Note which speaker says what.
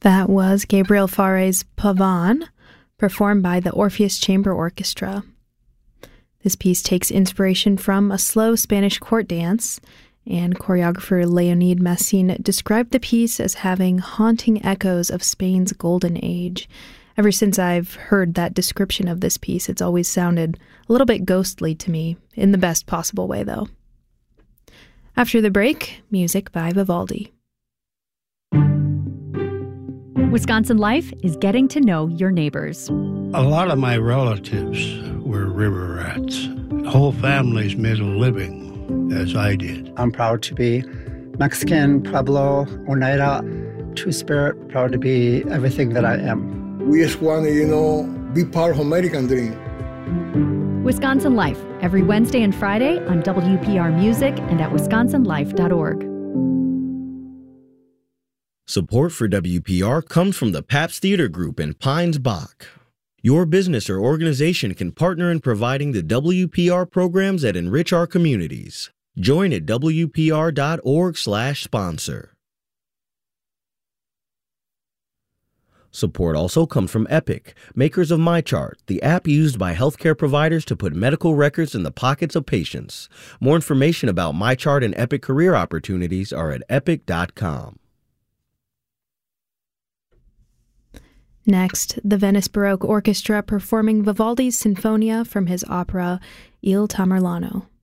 Speaker 1: That was Gabriel Faré's Pavane, performed by the Orpheus Chamber Orchestra. This piece takes inspiration from a slow Spanish court dance, and choreographer Leonid Massine described the piece as having haunting echoes of Spain's golden age. Ever since I've heard that description of this piece, it's always sounded a little bit ghostly to me, in the best possible way, though. After the break, music by Vivaldi.
Speaker 2: Wisconsin Life is getting to know your neighbors.
Speaker 3: A lot of my relatives were river rats. Whole families made a living, as I did.
Speaker 4: I'm proud to be Mexican, Pueblo, Oneida, Two-Spirit, proud to be everything that I am.
Speaker 5: We just want to, be part of American dream.
Speaker 2: Wisconsin Life, every Wednesday and Friday on WPR Music and at wisconsinlife.org.
Speaker 6: Support for WPR comes from the Pabst Theater Group in Pines Bach. Your business or organization can partner in providing the WPR programs that enrich our communities. Join at WPR.org/sponsor. Support also comes from Epic, makers of MyChart, the app used by healthcare providers to put medical records in the pockets of patients. More information about MyChart and Epic career opportunities are at epic.com.
Speaker 1: Next, the Venice Baroque Orchestra performing Vivaldi's Sinfonia from his opera Il Tamerlano.